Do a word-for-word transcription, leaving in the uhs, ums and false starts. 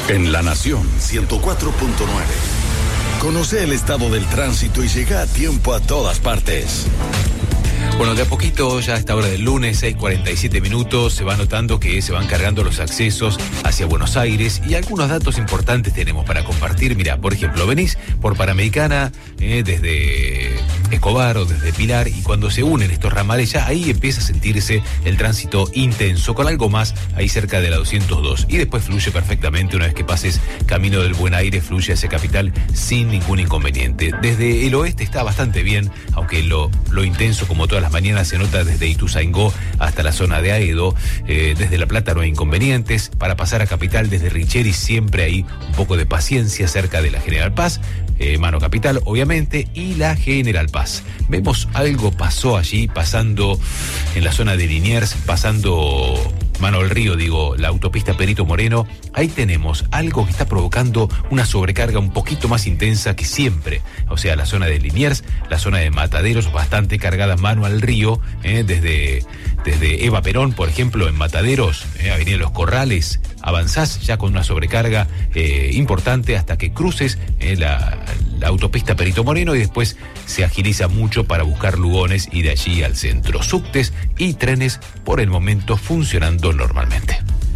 En La Nación ciento cuatro punto nueve. Conoce el estado del tránsito y llega a tiempo a todas partes. Bueno, de a poquito, ya a esta hora del lunes, seis cuarenta y siete minutos, se va notando que se van cargando los accesos hacia Buenos Aires y algunos datos importantes tenemos para compartir. Mira, por ejemplo, venís por Panamericana eh, desde Escobar o desde Pilar y cuando se unen estos ramales ya ahí empieza a sentirse el tránsito intenso con algo más ahí cerca de la doscientos dos y después fluye perfectamente una vez que pases Camino del Buen Aire, fluye hacia Capital sin ningún inconveniente. Desde el oeste está bastante bien, aunque lo, lo intenso como todas las mañanas se nota desde Ituzaingó hasta la zona de Aedo. Eh, desde La Plata no hay inconvenientes. Para pasar a Capital desde Richeri siempre hay un poco de paciencia cerca de la General Paz, eh, Mano Capital obviamente, y la General Paz. Vemos algo pasó allí, pasando en la zona de Liniers, pasando Mano al Río, digo, la autopista Perito Moreno. Ahí tenemos algo que está provocando una sobrecarga un poquito más intensa que siempre. O sea, la zona de Liniers, la zona de Mataderos, bastante cargada Mano al Río, eh, desde, desde Eva Perón, por ejemplo, en Mataderos, eh, Avenida Los Corrales, avanzás ya con una sobrecarga eh, importante hasta que cruces eh, la, la autopista Perito Moreno y después se agiliza mucho para buscar Lugones y de allí al centro. Subtes y trenes por el momento funcionando normalmente.